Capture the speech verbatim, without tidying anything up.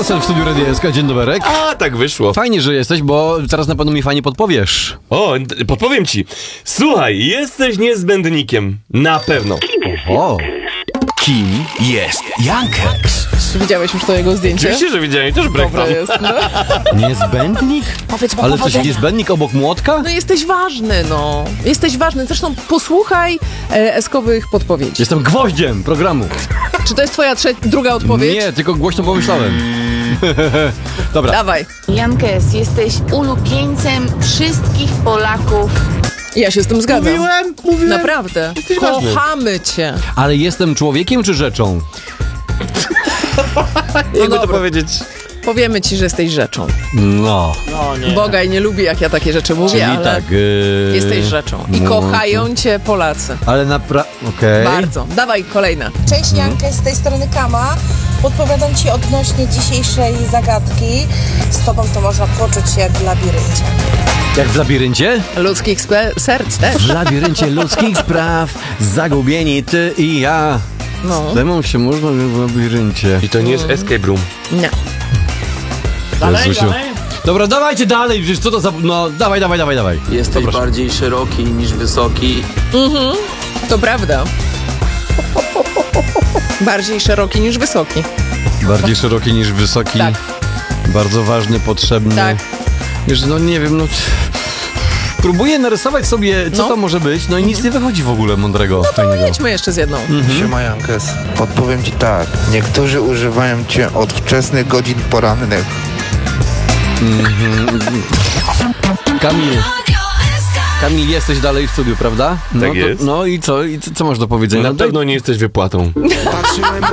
Marcel w studiu Radia S K, dzień dobry. A, tak wyszło. Fajnie, że jesteś, bo teraz na pewno mi fajnie podpowiesz. O, podpowiem ci. Słuchaj, jesteś niezbędnikiem. Na pewno. O, Kim jest Jankes? Widziałeś już to jego zdjęcie? Oczywiście, że widziałem, też brecham. Dobre jest, no. niezbędnik? Powiedz mu Ale coś powodzenia. niezbędnik obok młotka? No jesteś ważny, no. Jesteś ważny. Zresztą posłuchaj e, eskowych podpowiedzi. Jestem gwoździem programu. Czy to jest twoja trze- druga odpowiedź? Nie, tylko głośno pomyślałem. Dobra. Dawaj. Jankes, jesteś ulubieńcem wszystkich Polaków. Ja się z tym zgadzam. Mówiłem, mówiłem. Naprawdę. Jesteś ważny. Kochamy cię. Ale jestem człowiekiem czy rzeczą? Jakby to dobra. powiedzieć. Powiemy ci, że jesteś rzeczą. No. Bogaj nie lubi, jak ja takie rzeczy mówię, Czyli ale tak. Yy... jesteś rzeczą. I no, kochają cię Polacy. Ale naprawdę. Okej. Bardzo. Dawaj, kolejna. Cześć Jankę, z tej strony Kama. Podpowiadam Ci odnośnie dzisiejszej zagadki. Z Tobą to można poczuć się jak w labiryncie. Jak w labiryncie? Ludzkich spe- serc też. W labiryncie ludzkich spraw, zagubieni ty i ja. No. Z demą się można w labiryncie. I to nie jest escape room. Nie. Dalej, dalej. Dobra, dawajcie dalej, przecież co to za... No, dawaj, dawaj, dawaj, dawaj. Jesteś bardziej szeroki niż wysoki. Mhm. To prawda. Bardziej szeroki niż wysoki. Bardziej szeroki niż wysoki. Tak. Bardzo ważny, potrzebny. Tak. Wiesz, no nie wiem, no... Próbuję narysować sobie, co No. to może być, no i nic nie wychodzi w ogóle mądrego, fajnego. Jedźmy jeszcze z jedną. Siema Jankes, odpowiem Ci tak. Niektórzy używają Cię od wczesnych godzin porannych. Kamil, Kamil, jesteś dalej w studiu, prawda? No Tak to- jest. No i co? I co, co masz do powiedzenia? Na No daj- pewno nie jesteś wypłatą. Patrzyłem